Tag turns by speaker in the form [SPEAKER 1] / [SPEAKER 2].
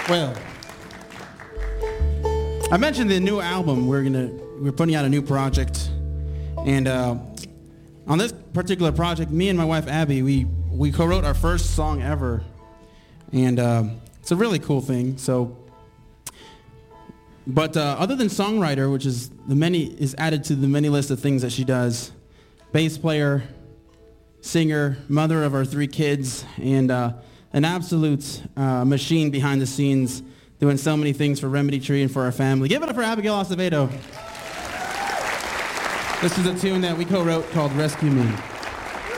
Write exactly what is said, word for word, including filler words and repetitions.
[SPEAKER 1] Well, I mentioned the new album. We're gonna we're putting out a new project, and uh, on this particular project, me and my wife Abby, we we co-wrote our first song ever, and uh, it's a really cool thing. So, but uh, other than songwriter, which is the many is added to the many list of things that she does, bass player, singer, mother of our three kids, and uh, an absolute uh, machine behind the scenes, doing so many things for Remedy Tree and for our family. Give it up for Abigail Acevedo. This is a tune that we co-wrote called Rescue Me.